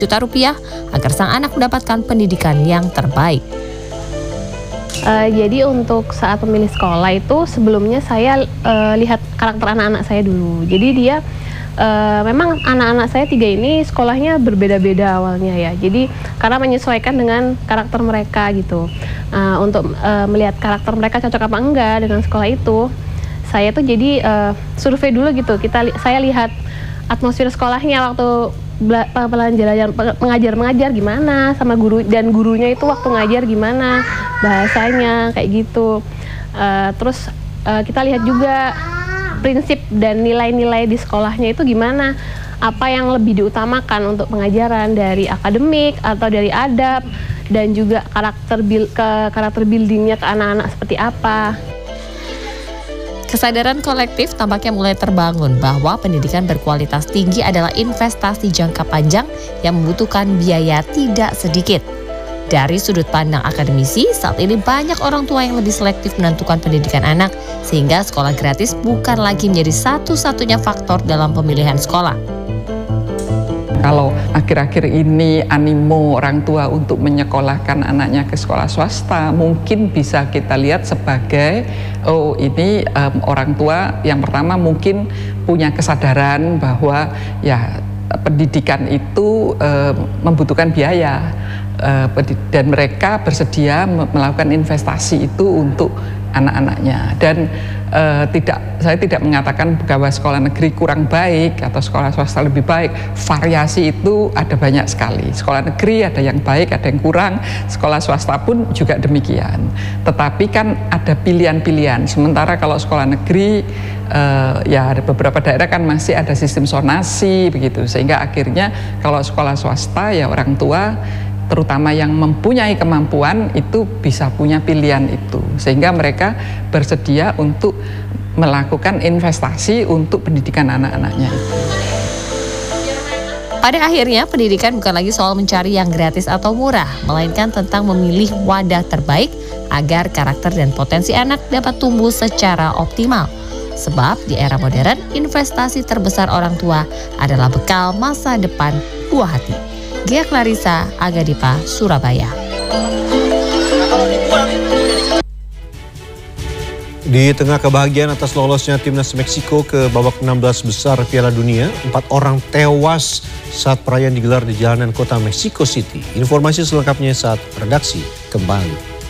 Juta rupiah agar sang anak mendapatkan pendidikan yang terbaik. Jadi untuk saat memilih sekolah itu sebelumnya saya lihat karakter anak-anak saya dulu. Jadi dia memang anak-anak saya 3 ini sekolahnya berbeda-beda awalnya ya. Jadi karena menyesuaikan dengan karakter mereka gitu. Untuk melihat karakter mereka cocok apa enggak dengan sekolah itu, saya tuh jadi survei dulu gitu. Saya lihat atmosfer sekolahnya waktu pelajaran mengajar gimana sama guru, dan gurunya itu waktu ngajar gimana bahasanya kayak gitu. Terus kita lihat juga prinsip dan nilai-nilai di sekolahnya itu gimana, apa yang lebih diutamakan untuk pengajaran dari akademik atau dari adab, dan juga karakter buildingnya ke anak-anak seperti apa. Kesadaran kolektif tampaknya mulai terbangun bahwa pendidikan berkualitas tinggi adalah investasi jangka panjang yang membutuhkan biaya tidak sedikit. Dari sudut pandang akademisi, saat ini banyak orang tua yang lebih selektif menentukan pendidikan anak, sehingga sekolah gratis bukan lagi menjadi satu-satunya faktor dalam pemilihan sekolah. Kalau akhir-akhir ini animo orang tua untuk menyekolahkan anaknya ke sekolah swasta, mungkin bisa kita lihat sebagai, oh ini orang tua yang pertama mungkin punya kesadaran bahwa ya pendidikan itu membutuhkan biaya, dan mereka bersedia melakukan investasi itu untuk anak-anaknya. Dan saya tidak mengatakan bahwa sekolah negeri kurang baik atau sekolah swasta lebih baik. Variasi itu ada banyak sekali. Sekolah negeri ada yang baik, ada yang kurang. Sekolah swasta pun juga demikian. Tetapi kan ada pilihan-pilihan. Sementara kalau sekolah negeri ya ada beberapa daerah kan masih ada sistem zonasi begitu. Sehingga akhirnya kalau sekolah swasta ya orang tua terutama yang mempunyai kemampuan itu bisa punya pilihan itu, sehingga mereka bersedia untuk melakukan investasi untuk pendidikan anak-anaknya itu. Pada akhirnya, pendidikan bukan lagi soal mencari yang gratis atau murah, melainkan tentang memilih wadah terbaik agar karakter dan potensi anak dapat tumbuh secara optimal. Sebab di era modern, investasi terbesar orang tua adalah bekal masa depan buah hati. Gia Clarissa, Agadipa, Surabaya. Di tengah kebahagiaan atas lolosnya timnas Meksiko ke babak 16 besar Piala Dunia, 4 orang tewas saat perayaan digelar di jalanan kota Mexico City. Informasi selengkapnya saat redaksi kembali.